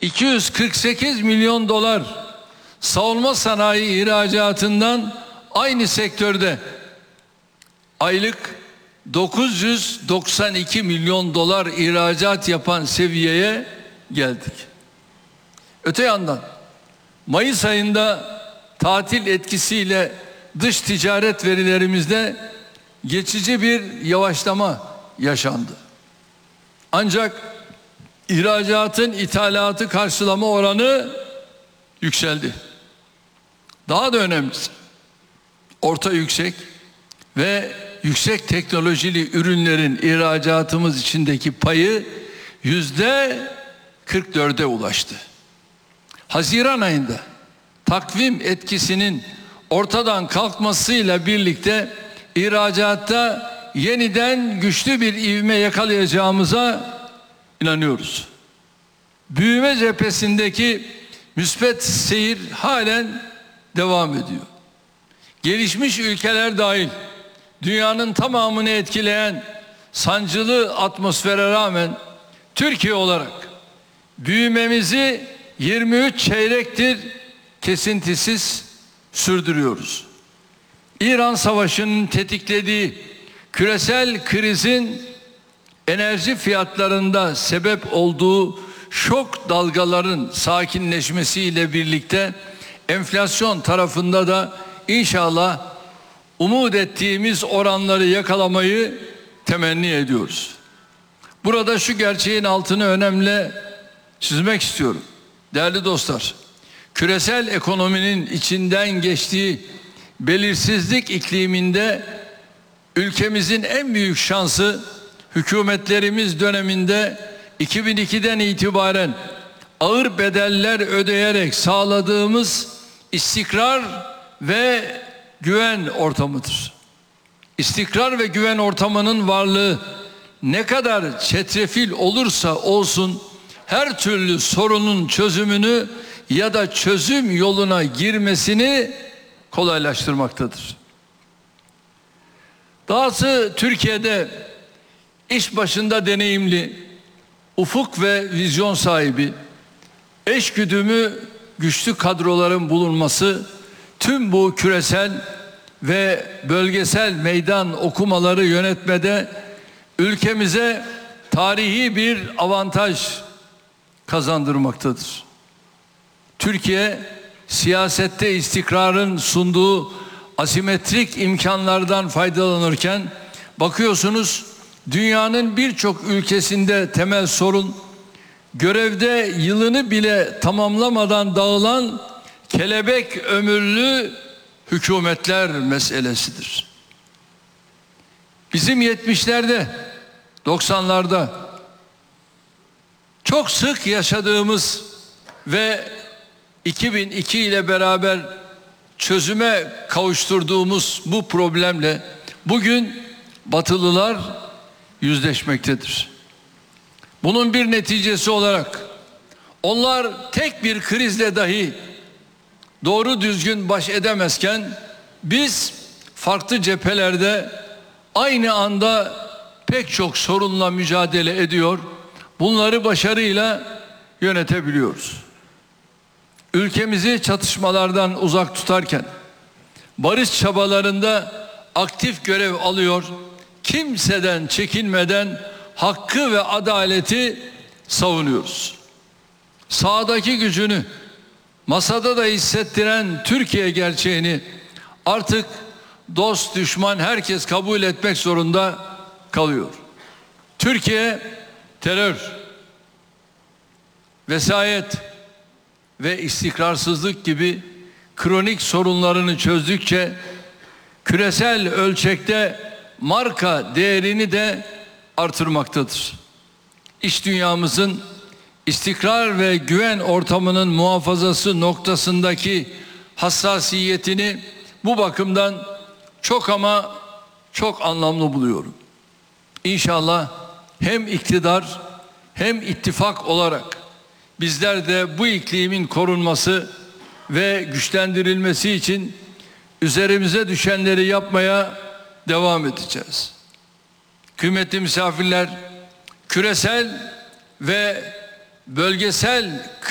248 milyon dolar savunma sanayi ihracatından aynı sektörde aylık 992 milyon dolar ihracat yapan seviyeye geldik. Öte yandan Mayıs ayında tatil etkisiyle dış ticaret verilerimizde geçici bir yavaşlama yaşandı. Ancak ihracatın ithalatı karşılama oranı yükseldi. Daha da önemlisi, orta yüksek ve yüksek teknolojili ürünlerin ihracatımız içindeki payı %44'e ulaştı. Haziran ayında takvim etkisinin ortadan kalkmasıyla birlikte ihracatta yeniden güçlü bir ivme yakalayacağımıza inanıyoruz. Büyüme cephesindeki müspet seyir halen devam ediyor. Gelişmiş ülkeler dahil dünyanın tamamını etkileyen sancılı atmosfere rağmen Türkiye olarak büyümemizi 23 çeyrektir kesintisiz sürdürüyoruz. İran Savaşı'nın tetiklediği küresel krizin enerji fiyatlarında sebep olduğu şok dalgaların sakinleşmesiyle birlikte enflasyon tarafında da inşallah umut ettiğimiz oranları yakalamayı temenni ediyoruz. Burada şu gerçeğin altını önemli çizmek istiyorum. Değerli dostlar, küresel ekonominin içinden geçtiği belirsizlik ikliminde ülkemizin en büyük şansı hükümetlerimiz döneminde 2002'den itibaren ağır bedeller ödeyerek sağladığımız istikrar ve güven ortamıdır. İstikrar ve güven ortamının varlığı ne kadar çetrefil olursa olsun her türlü sorunun çözümünü ya da çözüm yoluna girmesini kolaylaştırmaktadır. Dahası Türkiye'de iş başında deneyimli, ufuk ve vizyon sahibi, eşgüdümü güçlü kadroların bulunması tüm bu küresel ve bölgesel meydan okumaları yönetmede ülkemize tarihi bir avantaj kazandırmaktadır. Türkiye siyasette istikrarın sunduğu asimetrik imkanlardan faydalanırken bakıyorsunuz dünyanın birçok ülkesinde temel sorun görevde yılını bile tamamlamadan dağılan kelebek ömürlü hükümetler meselesidir. Bizim 70'lerde 90'larda çok sık yaşadığımız ve 2002 ile beraber çözüme kavuşturduğumuz bu problemle bugün Batılılar yüzleşmektedir. Bunun bir neticesi olarak onlar tek bir krizle dahi doğru düzgün baş edemezken biz farklı cephelerde aynı anda pek çok sorunla mücadele ediyor, bunları başarıyla yönetebiliyoruz. Ülkemizi çatışmalardan uzak tutarken barış çabalarında aktif görev alıyor, kimseden çekinmeden hakkı ve adaleti savunuyoruz. Sahadaki gücünü masada da hissettiren Türkiye gerçeğini artık dost düşman herkes kabul etmek zorunda kalıyor. Türkiye terör, vesayet ve istikrarsızlık gibi kronik sorunlarını çözdükçe küresel ölçekte marka değerini de artırmaktadır. İş dünyamızın istikrar ve güven ortamının muhafazası noktasındaki hassasiyetini bu bakımdan çok ama çok anlamlı buluyorum. İnşallah hem iktidar hem ittifak olarak bizler de bu iklimin korunması ve güçlendirilmesi için üzerimize düşenleri yapmaya devam edeceğiz. Kıymetli misafirler, küresel ve bölgesel